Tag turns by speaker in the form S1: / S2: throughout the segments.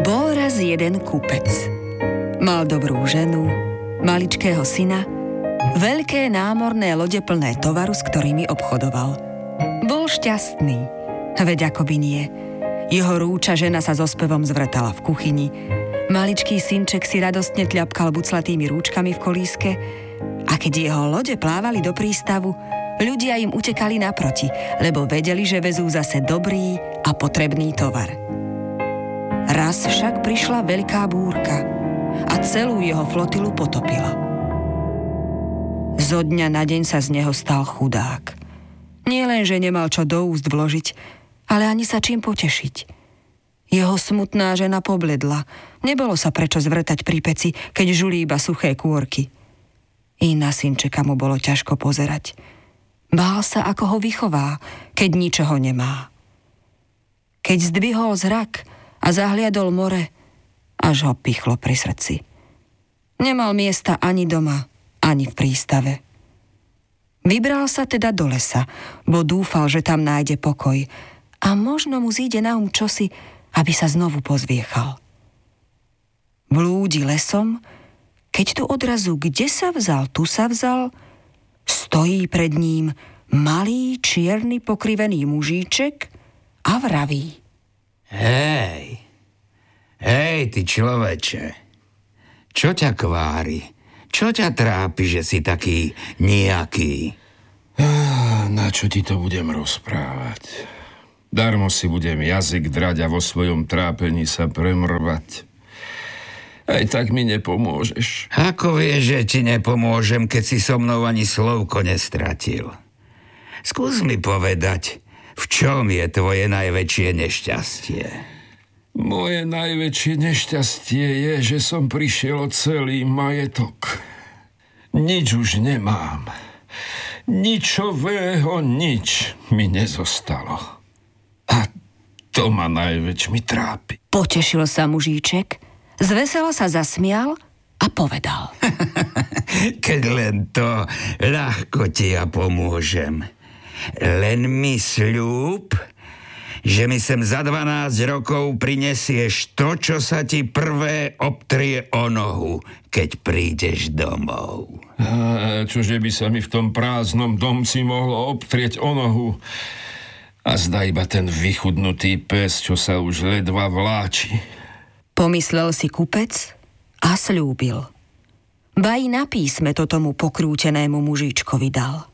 S1: Bol raz jeden kupec. Mal dobrú ženu, maličkého syna, veľké námorné lode plné tovaru, s ktorými obchodoval. Bol šťastný, veď akoby nie. Jeho rúča žena sa so spevom zvrtala v kuchyni, maličký synček si radostne tľapkal buclatými rúčkami v kolíske a keď jeho lode plávali do prístavu, ľudia im utekali naproti, lebo vedeli, že vezú zase dobrý a potrebný tovar. Raz však prišla veľká búrka a celú jeho flotilu potopila. Zo dňa na deň sa z neho stal chudák. Nie len, že nemal čo do úst vložiť, ale ani sa čím potešiť. Jeho smutná žena pobledla. Nebolo sa prečo zvrtať pri peci, keď žuli iba suché kôrky. I na synčeka mu bolo ťažko pozerať. Bál sa, ako ho vychová, keď ničoho nemá. Keď zdvihol zrak a zahliadol more, až ho pichlo pri srdci. Nemal miesta ani doma, ani v prístave. Vybral sa teda do lesa, bo dúfal, že tam nájde pokoj a možno mu zíde na čosi, aby sa znovu pozviechal. Blúdi lesom, keď tu odrazu kde sa vzal, tu sa vzal, stojí pred ním malý, čierny, pokrivený mužíček a vraví.
S2: Hej, ty človeče, čo ťa kvári? Čo ťa trápi, že si taký nejaký?
S3: Na čo ti to budem rozprávať? Darmo si budem jazyk drať a vo svojom trápení sa premrvať. Aj tak mi nepomôžeš.
S2: Ako vieš, že ti nepomôžem, keď si so mnou ani slovko nestratil? Skús mi povedať, v čom je tvoje najväčšie nešťastie?
S3: Moje najväčšie nešťastie je, že som prišiel o celý majetok. Nič už nemám. Ničového nič mi nezostalo. A to ma najväčšmi trápi.
S1: Potešil sa mužíček, zveselo sa zasmial a povedal.
S2: Keď len to, ľahko ti ja pomôžem. Len mi sľúb, že mi sem za 12 rokov prinesieš to, čo sa ti prvé obtrie o nohu, keď prídeš domov.
S3: Čože by sa mi v tom prázdnom domci mohlo obtrieť o nohu? A zdá iba ten vychudnutý pes, čo sa už ledva vláči.
S1: Pomyslel si kupec a sľúbil. Ba i na písme to tomu pokrútenému mužičkovi dal.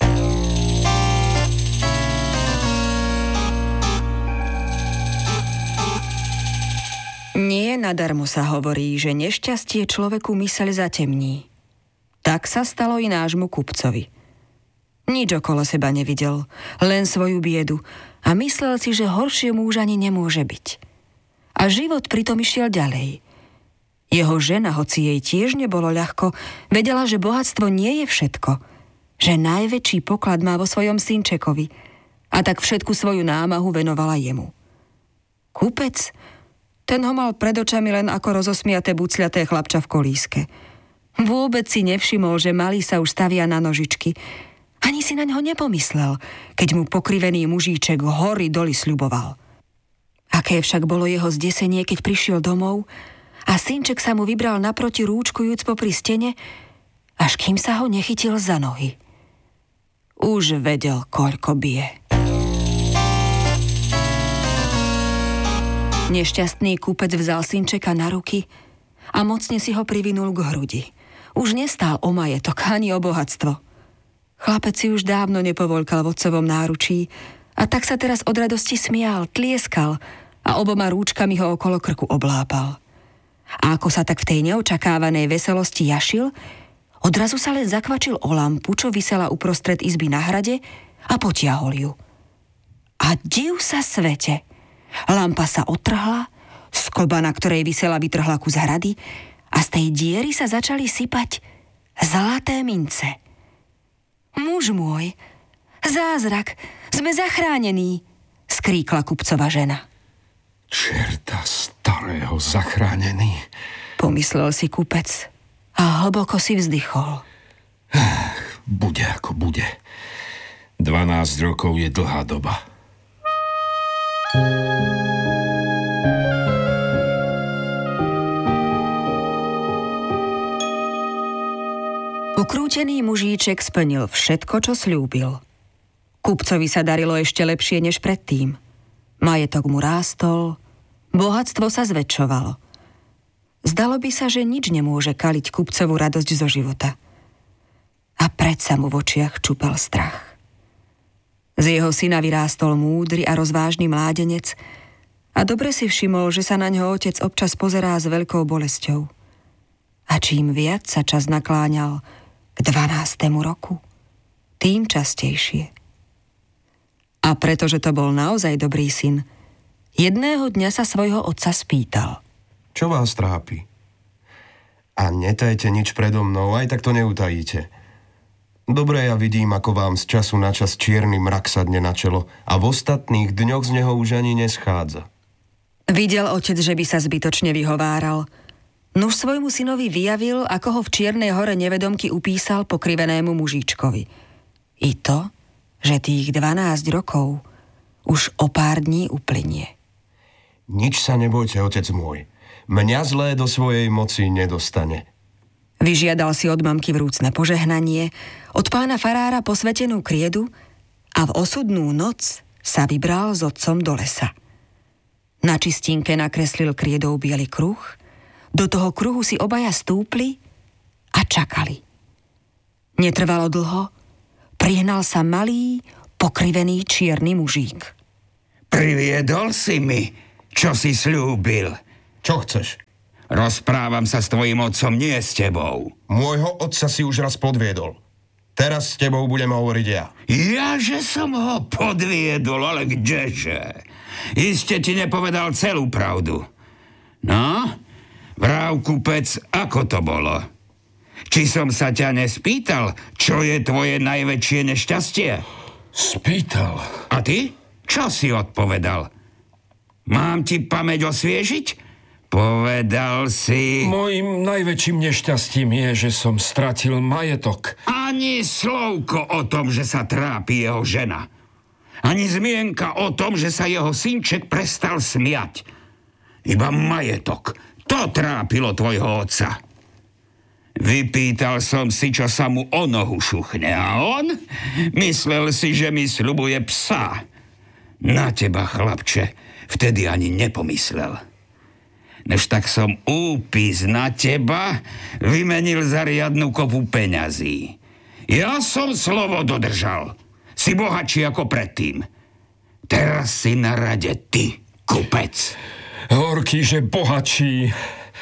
S1: Nie nadarmo sa hovorí, že nešťastie človeku myseľ zatemní. Tak sa stalo i nášmu kupcovi. Nič okolo seba nevidel, len svoju biedu a myslel si, že horšie muž ani nemôže byť. A život pritom išiel ďalej. Jeho žena, hoci jej tiež nebolo ľahko, vedela, že bohatstvo nie je všetko, že najväčší poklad má vo svojom synčekovi a tak všetku svoju námahu venovala jemu. Kupec, ten ho mal pred očami len ako rozosmiaté bucľaté chlapča v kolíske. Vôbec si nevšimol, že malý sa už stavia na nožičky. Ani si na ňo nepomyslel, keď mu pokrivený mužíček hory doli sľuboval. Aké však bolo jeho zdesenie, keď prišiel domov a synček sa mu vybral naproti rúčkujúc popri stene, až kým sa ho nechytil za nohy. Už vedel, koľko bije. Nešťastný kúpec vzal synčeka na ruky a mocne si ho privinul k hrudi. Už nestál o majetok ani o bohatstvo. Chlapec si už dávno nepovoľkal v otcovom náručí a tak sa teraz od radosti smial, tlieskal a oboma rúčkami ho okolo krku oblápal. A ako sa tak v tej neočakávanej veselosti jašil, odrazu sa len zakvačil o lampu, čo visela uprostred izby na hrade a potiahol ju. A div sa svete! Lampa sa otrhla, sklba, na ktorej visela, vytrhla kus hrady a z tej diery sa začali sypať zlaté mince. Muž môj, zázrak, sme zachránení, skríkla kupcova žena.
S3: Čerta starého, zachránený,
S1: pomyslel si kupec a hlboko si vzdychol.
S3: Bude ako bude. 12 rokov je dlhá doba.
S1: Okrútený mužíček splnil všetko, čo sľúbil. Kupcovi sa darilo ešte lepšie než predtým. Majetok mu rástol, bohatstvo sa zväčšovalo. Zdalo by sa, že nič nemôže kaliť kupcovú radosť zo života. A predsa mu v očiach čupal strach. Z jeho syna vyrástol múdry a rozvážny mládenec a dobre si všimol, že sa na ňo otec občas pozerá s veľkou bolesťou. A čím viac sa čas nakláňal k 12. roku, tým častejšie. A pretože to bol naozaj dobrý syn, jedného dňa sa svojho otca spýtal.
S4: Čo vás trápi? A netajte nič predo mnou, aj tak to neutajíte. Dobre, ja vidím, ako vám z času na čas čierny mrak sadne na čelo a v ostatných dňoch z neho už ani neschádza.
S1: Videl otec, že by sa zbytočne vyhováral. Nuž svojmu synovi vyjavil, ako ho v Čiernej hore nevedomky upísal pokrivenému mužíčkovi. I to, že tých 12 rokov už o pár dní uplynie.
S4: Nič sa nebojte, otec môj. Mňa zlé do svojej moci nedostane.
S1: Vyžiadal si od mamky vrúcne požehnanie, od pána farára posvetenú kriedu a v osudnú noc sa vybral s otcom do lesa. Na čistínke nakreslil kriedou biely kruh, do toho kruhu si obaja stúpli a čakali. Netrvalo dlho, prihnal sa malý, pokrivený čierny mužík.
S2: Priviedol si mi, čo si sľúbil.
S4: Čo chceš?
S2: Rozprávam sa s tvojim otcom, nie s tebou.
S4: Môjho otca si už raz podviedol. Teraz s tebou budem hovoriť ja.
S2: Ja, že som ho podviedol, ale kdeže? Iste ti nepovedal celú pravdu. No, vrav kupec, ako to bolo? Či som sa ťa nespýtal, čo je tvoje najväčšie nešťastie?
S3: Spýtal.
S2: A ty? Čo si odpovedal? Mám ti pamäť osviežiť? Povedal si...
S3: Mojím najväčším nešťastím je, že som stratil majetok.
S2: Ani slovko o tom, že sa trápi jeho žena. Ani zmienka o tom, že sa jeho synček prestal smiať. Iba majetok. To trápilo tvojho otca. Vypýtal som si, čo sa mu o nohu šuchne, a on myslel si, že mi sľubuje psa. Na teba, chlapče, vtedy ani nepomyslel. Než tak som úpis na teba vymenil za riadnu kopu peňazí. Ja som slovo dodržal. Si bohatší ako predtým. Teraz si na rade ty, kupec.
S3: Horký, že bohatší,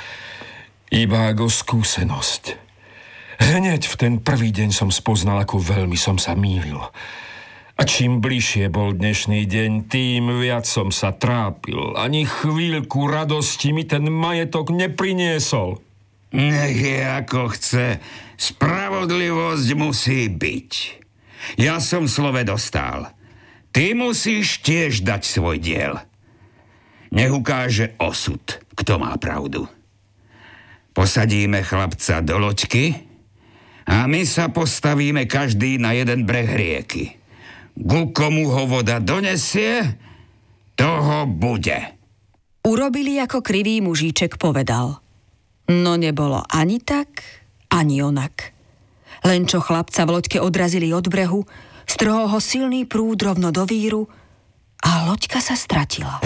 S3: iba ako skúsenosť. Hneď v ten prvý deň som spoznal, ako veľmi som sa mýlil. A čím bližšie bol dnešný deň, tým viac som sa trápil. Ani chvíľku radosti mi ten majetok nepriniesol.
S2: Nech je ako chce, spravodlivosť musí byť. Ja som slove dostal. Ty musíš tiež dať svoj diel. Nech ukáže osud, kto má pravdu. Posadíme chlapca do loďky a my sa postavíme každý na jeden breh rieky. Ku komu ho voda donesie, toho bude.
S1: Urobili, ako krivý mužíček povedal. No nebolo ani tak, ani onak. Len čo chlapca v loďke odrazili od brehu, strhol ho silný prúd rovno do víru a loďka sa stratila.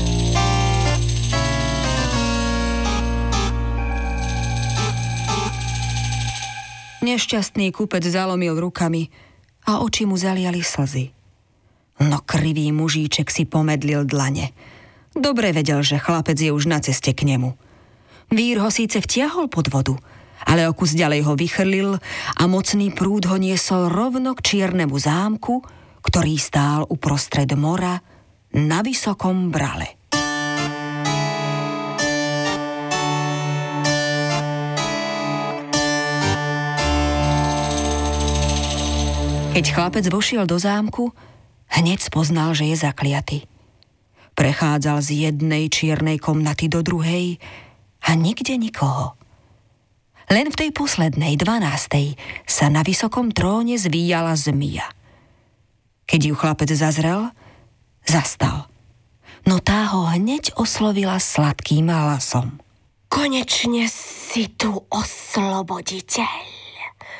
S1: Nešťastný kupec zalomil rukami a oči mu zaliali slzy. No krivý mužíček si pomedlil dlane. Dobre vedel, že chlapec je už na ceste k nemu. Vír ho síce vtiahol pod vodu, ale o kus ďalej ho vychrlil a mocný prúd ho niesol rovno k čiernemu zámku, ktorý stál uprostred mora na vysokom brale. Keď chlapec vošiel do zámku, hneď spoznal, že je zakliaty. Prechádzal z jednej čiernej komnaty do druhej a nikde nikoho. Len v tej poslednej, 12. sa na vysokom tróne zvíjala zmija. Keď ju chlapec zazrel, zastal. No tá ho hneď oslovila sladkým hlasom.
S5: Konečne si tu, osloboditeľ.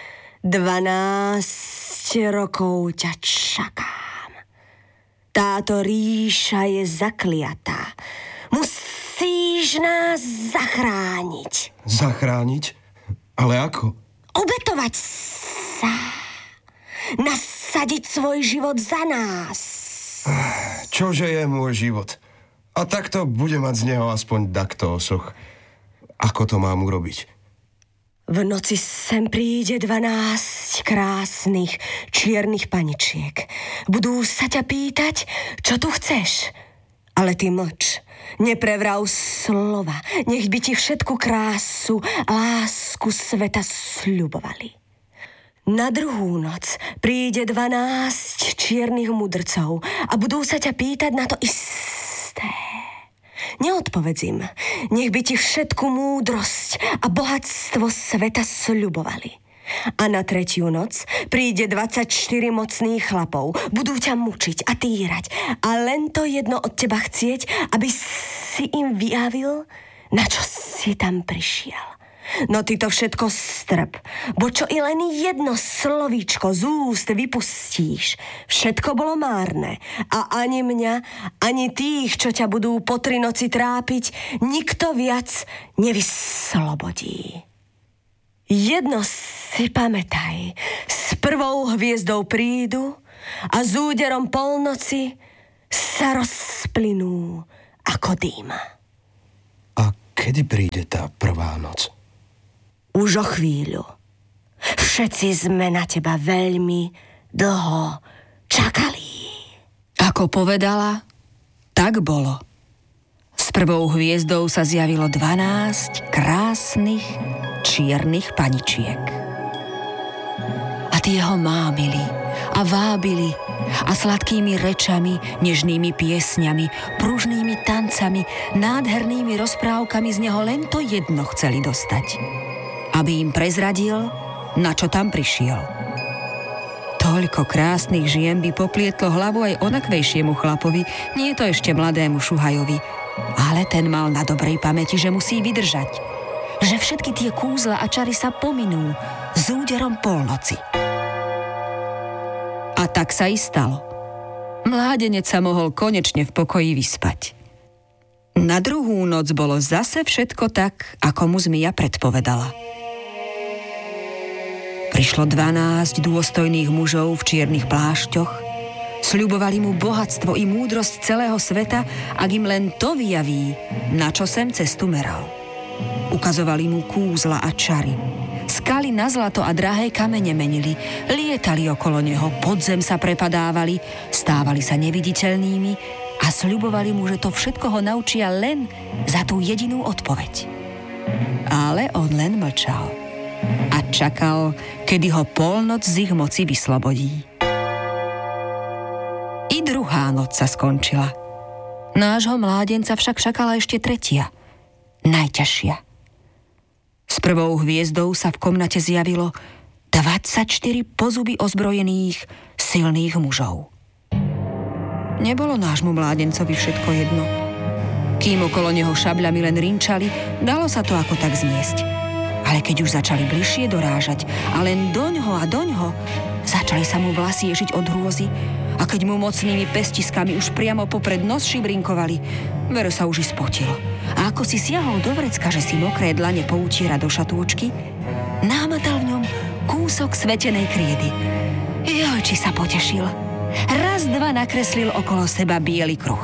S5: 12 rokov ťa čakám. Táto ríša je zakliatá. Musíš nás zachrániť.
S4: Zachrániť? Ale ako?
S5: Obetovať sa. Nasadiť svoj život za nás.
S4: Čože je môj život? A takto bude mať z neho aspoň dakto osoch. Ako to mám urobiť?
S5: V noci sem príde 12 krásnych čiernych paničiek. Budú sa ťa pýtať, čo tu chceš. Ale ty mlč. Neprevrav slova. Nech by ti všetku krásu a lásku sveta sľubovali. Na druhú noc príde 12 čiernych mudrcov a budú sa ťa pýtať na to isté. Neodpovedz im. Nech by ti všetku múdrosť a bohatstvo sveta sľubovali. A na tretiu noc príde 24 mocných chlapov. Budú ťa mučiť a týrať a len to jedno od teba chcieť, aby si im vyjavil, na čo si tam prišiel. No ty to všetko strp, bo čo i len jedno slovíčko z úst vypustíš, všetko bolo márne a ani mňa, ani tých, čo ťa budú po 3 noci trápiť, nikto viac nevyslobodí. Jedno si pamätaj, s prvou hviezdou prídu a s úderom polnoci sa rozplynú ako dým.
S4: A kedy príde tá prvá noc?
S5: Už o chvíľu. Všetci sme na teba veľmi dlho čakali.
S1: Ako povedala, tak bolo. S prvou hviezdou sa zjavilo 12 krásnych čiernych paničiek. A tie ho mámili a vábili a sladkými rečami, nežnými piesňami, pružnými tancami, nádhernými rozprávkami z neho len to jedno chceli dostať. Aby im prezradil, na čo tam prišiel. Toľko krásnych žien by poplietlo hlavu aj onakvejšiemu chlapovi, nie je to ešte mladému šuhajovi. Ale ten mal na dobrej pamäti, že musí vydržať. Že všetky tie kúzla a čary sa pominú s úderom polnoci. A tak sa i stalo. Mládenec sa mohol konečne v pokoji vyspať. Na druhú noc bolo zase všetko tak, ako mu zmija predpovedala. Prišlo 12 dôstojných mužov v čiernych plášťoch, sľubovali mu bohatstvo i múdrosť celého sveta, ak im len to vyjaví, na čo sem cestu meral. Ukazovali mu kúzla a čary. Skaly na zlato a drahé kamene menili, lietali okolo neho, pod zem sa prepadávali, stávali sa neviditeľnými a sľubovali mu, že to všetko ho naučia len za tú jedinú odpoveď. Ale on len mlčal a čakal, kedy ho polnoc z ich moci vyslobodí. I druhá noc sa skončila. Nášho mládenca však čakala ešte tretia, najťažšia. S prvou hviezdou sa v komnate zjavilo 24 pozuby ozbrojených, silných mužov. Nebolo nášmu mládencovi všetko jedno. Kým okolo neho šabľami len rinčali, dalo sa to ako tak zniesť. Ale keď už začali bližšie dorážať a len doňho, začali sa mu vlasy ježiť od hrôzy a keď mu mocnými pestiskami už priamo popred nos šibrinkovali, Vero sa už i spotil. A ako si siahol do vrecka, že si mokré dlane poutiera do šatôčky, námatal v ňom kúsok svetenej kriedy. Joj, či sa potešil. Raz, dva nakreslil okolo seba biely kruh.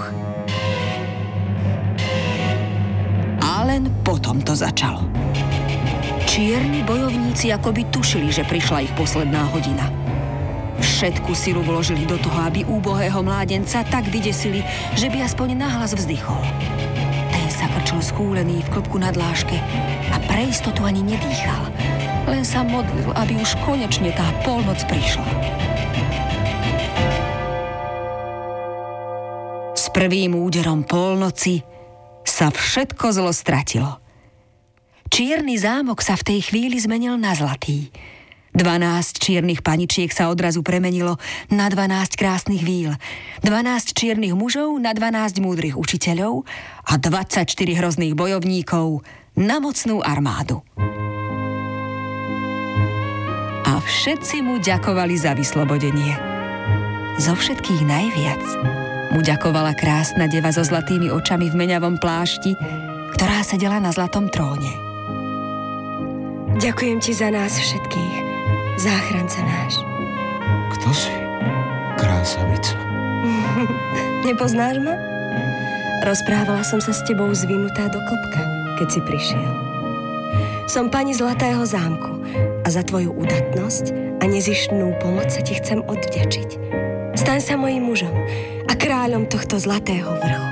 S1: A len potom to začalo. Čierni bojovníci akoby tušili, že prišla ich posledná hodina. Všetku silu vložili do toho, aby úbohého mládenca tak vydesili, že by aspoň nahlas vzdychol. Ten sa krčil skúlený v klbku na dláške a pre istotu ani nedýchal. Len sa modlil, aby už konečne tá polnoc prišla. S prvým úderom polnoci sa všetko zlo stratilo. Čierny zámok sa v tej chvíli zmenil na zlatý. 12 čiernych paničiek sa odrazu premenilo na 12 krásnych víl, 12 čiernych mužov na 12 múdrych učiteľov a 24 hrozných bojovníkov na mocnú armádu. A všetci mu ďakovali za vyslobodenie. Zo všetkých najviac mu ďakovala krásna deva so zlatými očami v meňavom plášti, ktorá sedela na zlatom tróne.
S5: Ďakujem ti za nás všetkých, záchranca náš.
S4: Kto si, krásavica?
S5: Nepoznáš ma? Rozprávala som sa s tebou zvinutá do klbka, keď si prišiel. Som pani Zlatého zámku a za tvoju udatnosť a nezištnú pomoc sa ti chcem odvďačiť. Staň sa mojím mužom a kráľom tohto Zlatého vrchu.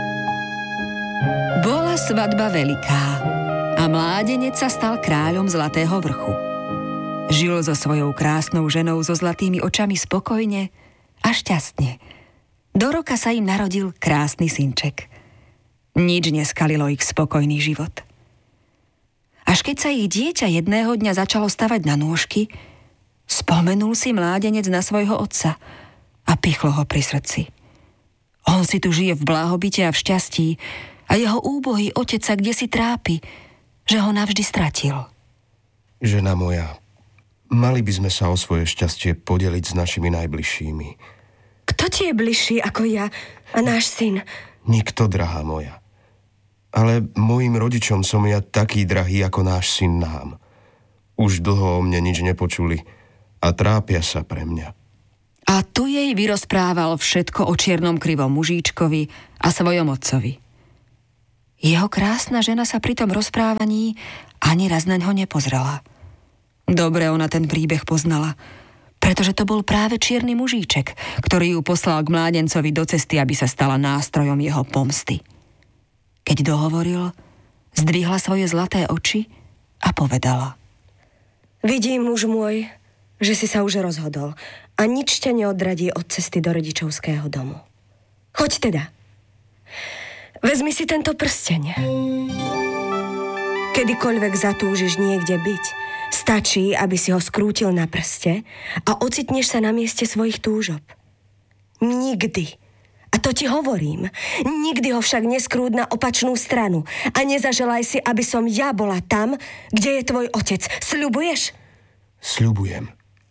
S1: Bola svadba veľká a mládenec sa stal kráľom Zlatého vrchu. Žil so svojou krásnou ženou so zlatými očami spokojne a šťastne. Do roka sa im narodil krásny synček. Nič neskalilo ich spokojný život. Až keď sa ich dieťa jedného dňa začalo stavať na nôžky, spomenul si mládenec na svojho otca a pichlo ho pri srdci. On si tu žije v blahobite a v šťastí a jeho úbohý otec sa kdesi trápi, že ho navždy stratil.
S4: Žena moja, mali by sme sa o svoje šťastie podeliť s našimi najbližšími.
S5: Kto ti je bližší ako ja a náš syn?
S4: Nikto, drahá moja. Ale mojim rodičom som ja taký drahý ako náš syn nám. Už dlho o mne nič nepočuli a trápia sa pre mňa.
S1: A tu jej vyrozprával všetko o čiernom krivom mužíčkovi a svojom otcovi. Jeho krásna žena sa pri tom rozprávaní ani raz na ňo nepozrela. Dobre ona ten príbeh poznala, pretože to bol práve čierny mužíček, ktorý ju poslal k mládencovi do cesty, aby sa stala nástrojom jeho pomsty. Keď dohovoril, zdvihla svoje zlaté oči a povedala:
S5: Vidím, muž môj, že si sa už rozhodol a nič ťa neodradí od cesty do rodičovského domu. Choď teda. Vezmi si tento prsteň. Kedykoľvek zatúžiš niekde byť, stačí, aby si ho skrútil na prste a ocitneš sa na mieste svojich túžob. Nikdy, a to ti hovorím, nikdy ho však neskrúť na opačnú stranu a nezaželaj si, aby som ja bola tam, kde je tvoj otec. Sľubuješ?
S4: Sľubujem.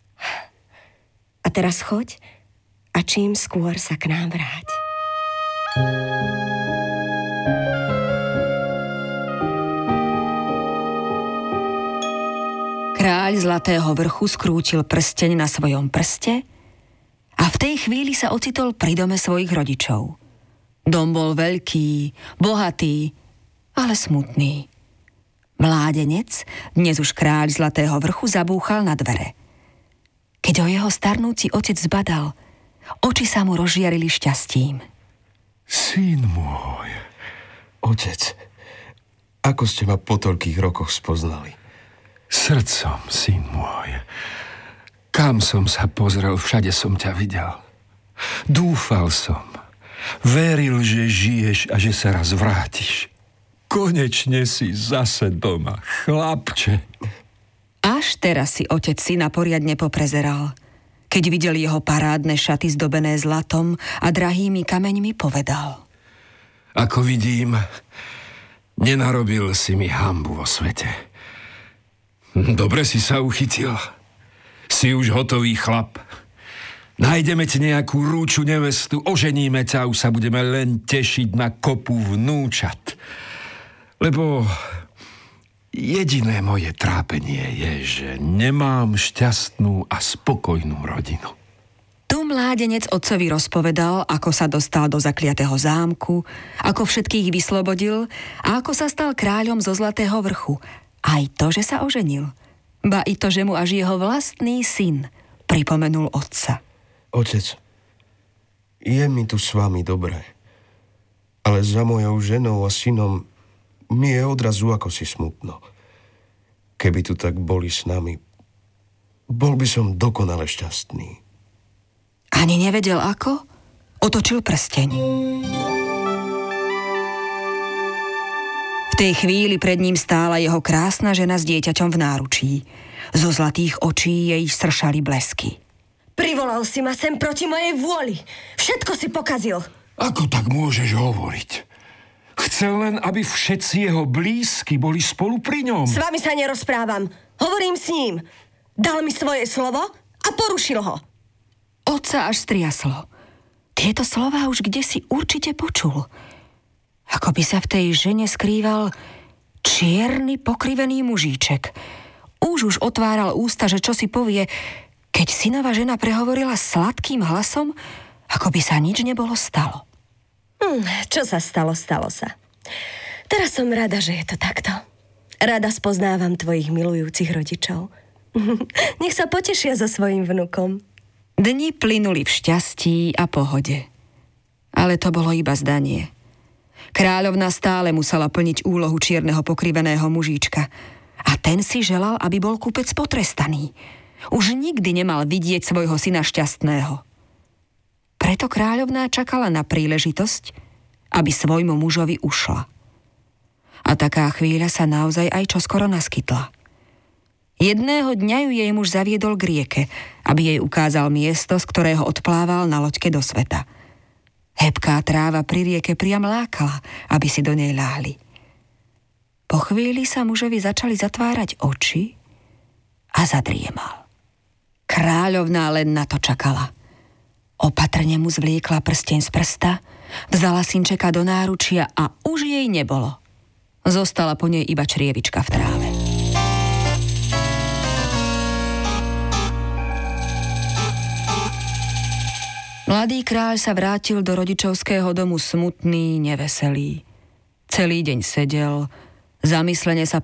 S5: A teraz choď a čím skôr sa k nám vráť.
S1: Kráľ Zlatého vrchu skrútil prsteň na svojom prste a v tej chvíli sa ocitol pri dome svojich rodičov. Dom bol veľký, bohatý, ale smutný. Mládenec, dnes už kráľ Zlatého vrchu, zabúchal na dvere. Keď ho jeho starnúci otec zbadal, oči sa mu rozžiarili šťastím.
S3: Syn môj.
S4: Otec, ako ste ma po toľkých rokoch spoznali?
S3: Srdcom, syn môj. Kam som sa pozrel, všade som ťa videl. Dúfal som. Veril, že žiješ a že sa raz vrátiš. Konečne si zase doma, chlapče.
S1: Až teraz si otec syna poriadne poprezeral. Keď videl jeho parádne šaty zdobené zlatom a drahými kameňmi, povedal:
S3: Ako vidím, nenarobil si mi hanbu vo svete. Dobre si sa uchytil. Si už hotový chlap. Nájdeme ti nejakú rúču nevestu, oženíme ťa, už sa budeme len tešiť na kopu vnúčat. Lebo jediné moje trápenie je, že nemám šťastnú a spokojnú rodinu.
S1: Tu mládenec otcovi rozpovedal, ako sa dostal do zakliatého zámku, ako všetkých vyslobodil a ako sa stal kráľom zo Zlatého vrchu. Aj to, že sa oženil. Ba i to, že mu až jeho vlastný syn pripomenul otca.
S4: Otec, je mi tu s vami dobre, ale za mojou ženou a synom mi je odrazu ako si smutno. Keby tu tak boli s nami, bol by som dokonale šťastný.
S1: Ani nevedel ako? Otočil prsteň. V tej chvíli pred ním stála jeho krásna žena s dieťaťom v náručí. Zo zlatých očí jej sršali blesky.
S5: Privolal si ma sem proti mojej vôli. Všetko si pokazil.
S3: Ako tak môžeš hovoriť? Chcel len, aby všetci jeho blízky boli spolu pri ňom.
S5: S vami sa nerozprávam. Hovorím s ním. Dal mi svoje slovo a porušil ho.
S1: Otca až striaslo. Tieto slová už kdesi určite počul. Ako by sa v tej žene skrýval čierny pokrivený mužíček. Už otváral ústa, že čo si povie, keď synová žena prehovorila sladkým hlasom, ako by sa nič nebolo stalo.
S5: Čo sa stalo, stalo sa. Teraz som rada, že je to takto. Rada spoznávam tvojich milujúcich rodičov. Nech sa potešia so svojím vnukom.
S1: Dni plynuli v šťastí a pohode. Ale to bolo iba zdanie. Kráľovna stále musela plniť úlohu čierneho pokriveného mužíčka. A ten si želal, aby bol kupec potrestaný. Už nikdy nemal vidieť svojho syna šťastného. Preto kráľovná čakala na príležitosť, aby svojmu mužovi ušla. A taká chvíľa sa naozaj aj čoskoro naskytla. Jedného dňa ju jej muž zaviedol k rieke, aby jej ukázal miesto, z ktorého odplával na loďke do sveta. Hebká tráva pri rieke priam lákala, aby si do nej ľahli. Po chvíli sa mužovi začali zatvárať oči a zadriemal. Kráľovná len na to čakala. Opatrne mu zvliekla prsteň z prsta, vzala synčeka do náručia a už jej nebolo. Zostala po nej iba črievička v tráve. Mladý kráľ sa vrátil do rodičovského domu smutný, neveselý. Celý deň sedel, zamyslene sa